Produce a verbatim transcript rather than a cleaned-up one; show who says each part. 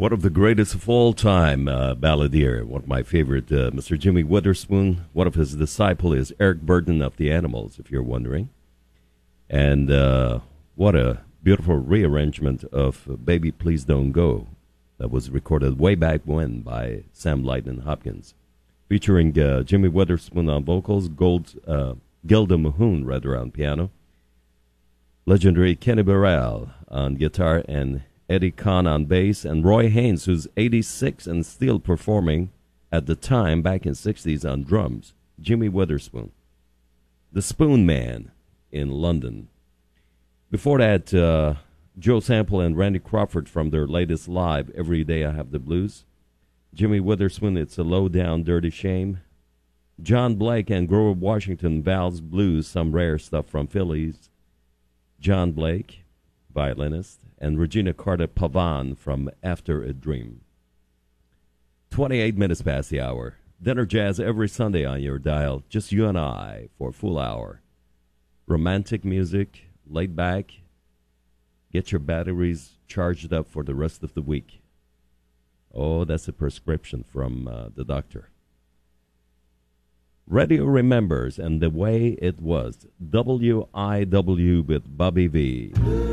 Speaker 1: One of the greatest of all time uh, balladeer, one of my favorite, uh, Mister Jimmy Witherspoon. One of his disciples is Eric Burden of the Animals, if you're wondering. And uh, what a beautiful rearrangement of Baby Please Don't Go that was recorded way back when by Sam Lightnin Hopkins, featuring uh, Jimmy Witherspoon on vocals, Gold, uh, Gilda Mahone rather on piano, legendary Kenny Burrell on guitar, and Eddie Kahn on bass, and Roy Haynes, who's eighty-six and still performing at the time back in the sixties on drums. Jimmy Witherspoon, the Spoon Man in London. Before that, uh, Joe Sample and Randy Crawford from their latest live, Every Day I Have the Blues. Jimmy Witherspoon, It's a Low Down Dirty Shame. John Blake and Grover Washington, Val's Blues, some rare stuff from Phillies. John Blake, violinist, and Regina Carter Pavan from After a Dream. twenty-eight minutes past the hour. Dinner Jazz every Sunday on your dial. Just you and I for a full hour. Romantic music, laid back. Get your batteries charged up for the rest of the week. Oh, that's a prescription from uh, the doctor. Radio Remembers and the Way It Was. W I W with Bobby V.